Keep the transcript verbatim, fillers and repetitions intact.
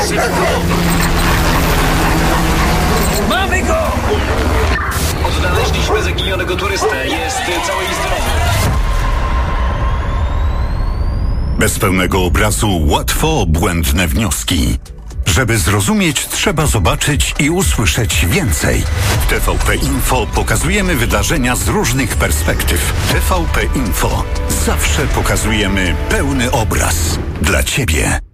Szybko! Mamy go! Odnaleźliśmy zaginionego turystę. Jest cały i zdrowy. Bez pełnego obrazu łatwo błędne wnioski. Żeby zrozumieć, trzeba zobaczyć i usłyszeć więcej. W T V P Info pokazujemy wydarzenia z różnych perspektyw. T V P Info. Zawsze pokazujemy pełny obraz. Dla Ciebie.